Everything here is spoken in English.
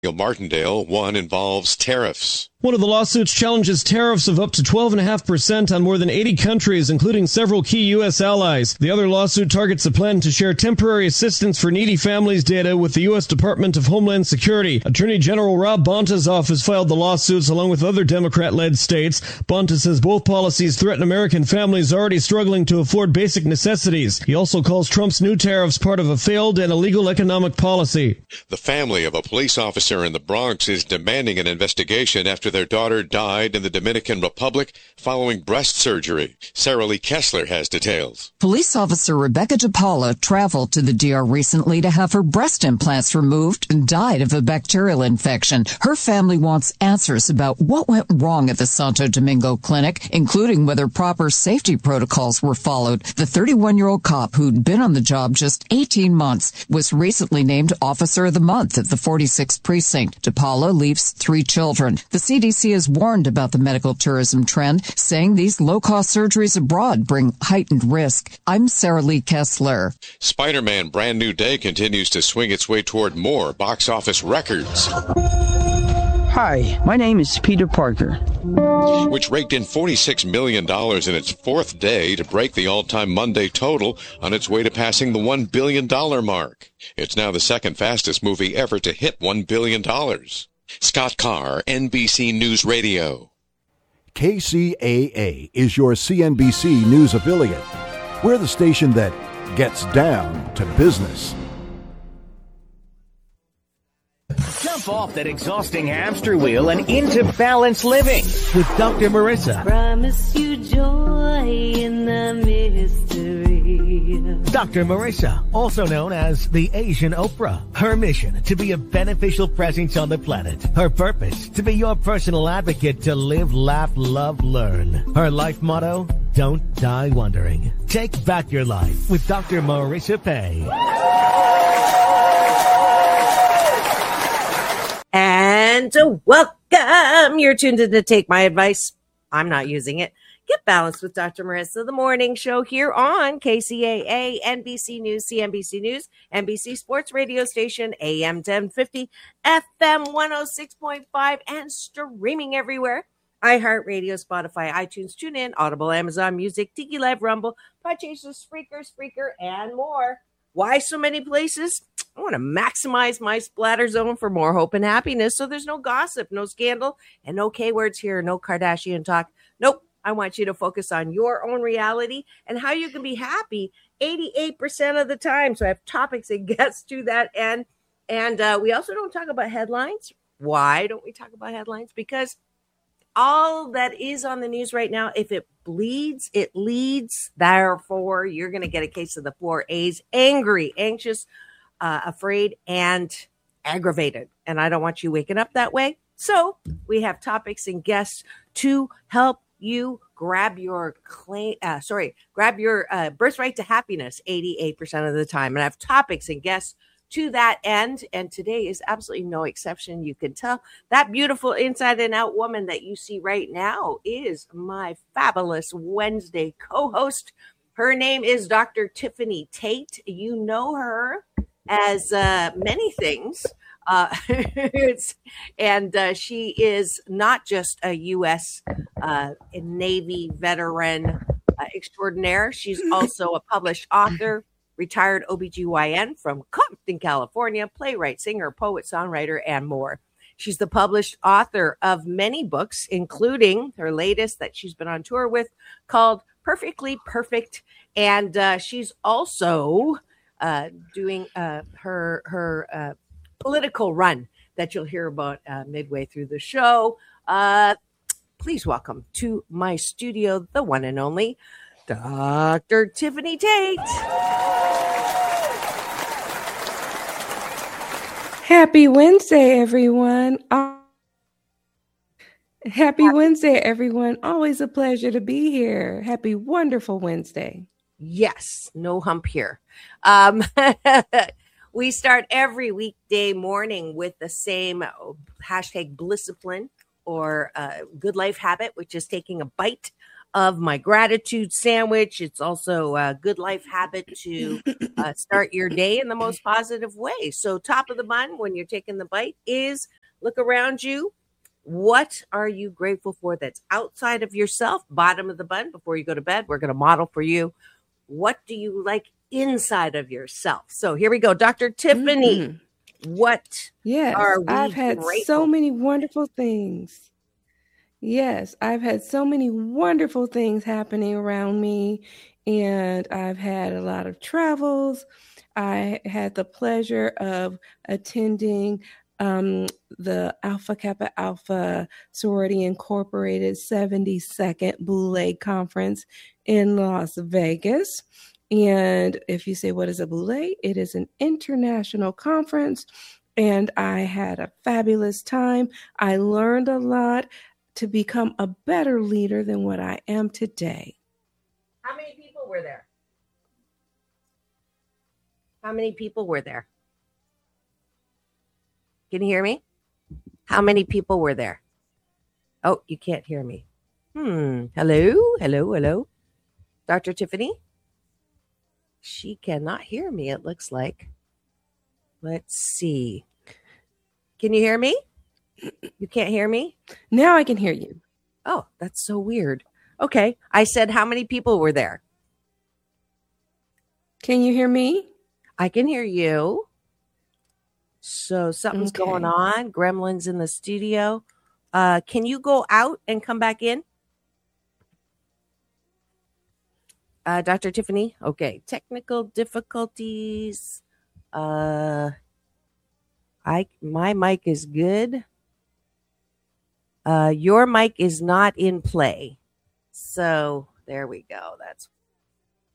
Martindale. One involves tariffs. One of the lawsuits challenges tariffs of up to 12.5% on more than 80 countries, including several key U.S. allies. The other lawsuit targets a plan to share temporary assistance for needy families data with the U.S. Department of Homeland Security. Attorney General Rob Bonta's office filed the lawsuits along with other Democrat-led states. Bonta says both policies threaten American families already struggling to afford basic necessities. He also calls Trump's new tariffs part of a failed and illegal economic policy. The family of a police officer in the Bronx is demanding an investigation after their daughter died in the Dominican Republic following breast surgery. Sarah Lee Kessler has details. Police officer Rebecca DePaula traveled to the DR recently to have her breast implants removed and died of a bacterial infection. Her family wants answers about what went wrong at the Santo Domingo clinic, including whether proper safety protocols were followed. The 31-year-old cop who'd been on the job just 18 months was recently named Officer of the Month at the 46th Precinct. DePaula leaves 3 children. The CDC has warned about the medical tourism trend, saying these low-cost surgeries abroad bring heightened risk. I'm Sarah Lee Kessler. Spider-Man Brand New Day continues to swing its way toward more box office records. Hi, my name is Peter Parker. Which raked in $46 million in its 4th day to break the all-time Monday total on its way to passing the $1 billion mark. It's now the second fastest movie ever to hit $1 billion. Scott Carr, NBC News Radio. KCAA is your CNBC News affiliate. We're the station that gets down to business. Jump off that exhausting hamster wheel and into balanced living with Dr. Marissa. Promise you joy in the mystery. Dr. Marissa, also known as the Asian Oprah. Her mission, to be a beneficial presence on the planet. Her purpose, to be your personal advocate to live, laugh, love, learn. Her life motto, don't die wondering. Take back your life with Dr. Marissa Pay. And welcome. You're tuned in to Take My Advice. I'm not using it. Get Balanced with Dr. Marissa, the morning show here on KCAA, NBC News, CNBC News, NBC Sports Radio Station, AM 1050, FM 106.5, and streaming everywhere. iHeartRadio, Spotify, iTunes, TuneIn, Audible, Amazon Music, Tiki Live, Rumble, Podchaser, Spreaker, and more. Why so many places? I want to maximize my splatter zone for more hope and happiness, so there's no gossip, no scandal, and no K-words here, no Kardashian talk. Nope. I want you to focus on your own reality and how you can be happy 88% of the time. So I have topics and guests to that end. And we also don't talk about headlines. Why don't we talk about headlines? Because all that is on the news right now, if it bleeds, it leads. Therefore, you're going to get a case of the 4 A's: angry, anxious, afraid, and aggravated. And I don't want you waking up that way. So we have topics and guests to help you grab your birthright to happiness 88% of the time. And I have topics and guests to that end. And today is absolutely no exception. You can tell that beautiful inside and out woman that you see right now is my fabulous Wednesday co-host. Her name is Dr. Tiffany Tate. You know her as many things. She is not just a U.S. Navy veteran extraordinaire. She's also a published author, retired OBGYN from Compton, California, playwright, singer, poet, songwriter, and more. She's the published author of many books, including her latest that she's been on tour with called Perfectly Perfect. And she's also doing her political run that you'll hear about midway through the show. Please welcome to my studio, the one and only Dr. Tiffany Tate. Happy Wednesday, everyone. Happy Wednesday, everyone. Always a pleasure to be here. Happy, wonderful Wednesday. Yes, no hump here. We start every weekday morning with the same hashtag Blisscipline or good life habit, which is taking a bite of my gratitude sandwich. It's also a good life habit to start your day in the most positive way. So top of the bun when you're taking the bite is look around you. What are you grateful for that's outside of yourself? Bottom of the bun before you go to bed. We're going to model for you. What do you like inside of yourself? So here we go. Dr. Tiffany, what are we I've had so many wonderful things. Yes, I've had so many wonderful things happening around me, and I've had a lot of travels. I had the pleasure of attending the Alpha Kappa Alpha Sorority Incorporated 72nd Boule Conference in Las Vegas. And if you say, what is a Boule? It is an international conference, and I had a fabulous time. I learned a lot to become a better leader than what I am today. How many people were there? How many people were there? Can you hear me? How many people were there? Oh, you can't hear me. Hello. Dr. Tiffany? She cannot hear me, it looks like. Let's see. Can you hear me? You can't hear me? Now I can hear you. Oh, that's so weird. Okay. I said, how many people were there? Can you hear me? I can hear you. So something's going on. Gremlins in the studio. Can you go out and come back in? Dr. Tiffany? Okay. Technical difficulties. My mic is good. Your mic is not in play. So there we go. That's